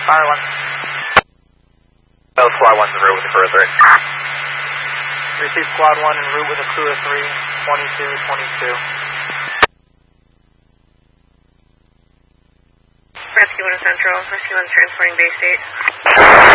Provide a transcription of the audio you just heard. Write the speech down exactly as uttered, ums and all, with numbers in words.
Fire one. Oh, squad one's en route with the crew of three. Receive squad one en route with a crew of three, twenty-two, twenty-two. Rescue one Central, Rescue one transporting base eight.